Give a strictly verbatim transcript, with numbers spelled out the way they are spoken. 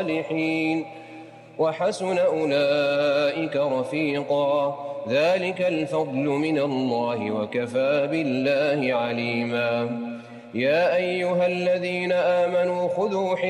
الصالحين وحسن أولئك رفيقا ذلك الفضل من الله وكفى بالله عليما يا أيها الذين آمنوا خذوا